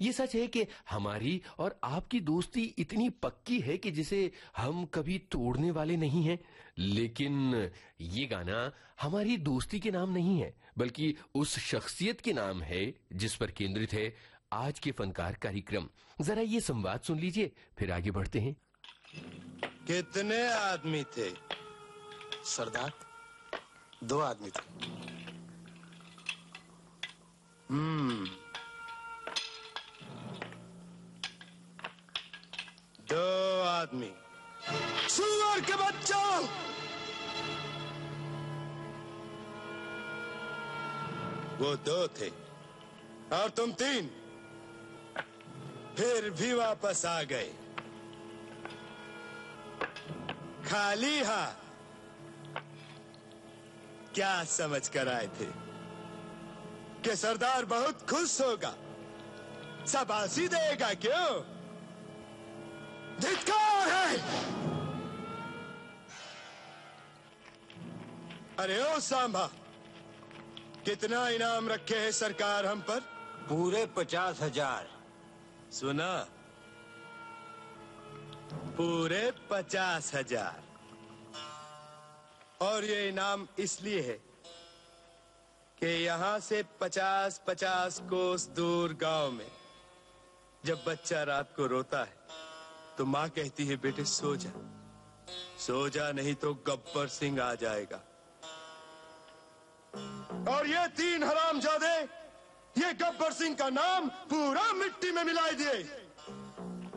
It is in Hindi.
ये सच है कि हमारी और आपकी दोस्ती इतनी पक्की है कि जिसे हम कभी तोड़ने वाले नहीं हैं। लेकिन ये गाना हमारी दोस्ती के नाम नहीं है, बल्कि उस शख्सियत के नाम है जिस पर केंद्रित है आज के फनकार कार्यक्रम। जरा ये संवाद सुन लीजिए, फिर आगे बढ़ते हैं। कितने आदमी थे? सरदार, 2 आदमी थे। 2 आदमी। सुअर के बच्चों, वो 2 थे और तुम 3, फिर भी वापस आ गए खाली हाथ। क्या समझ कर आए थे कि सरदार बहुत खुश होगा, शाबाशी देगा? क्यों? धिक्कार है। अरे ओ सांभा, कितना इनाम रखे हैं सरकार हम पर? पूरे 50,000। सुना? पूरे 50,000। और ये इनाम इसलिए है कि यहाँ से 50-50 कोस दूर गांव में जब बच्चा रात को रोता है तो माँ कहती है, बेटे सो जा, सो जा, नहीं तो गब्बर सिंह आ जाएगा। और ये 3 हरामजादे ये गब्बर सिंह का नाम पूरा मिट्टी में मिला दिए।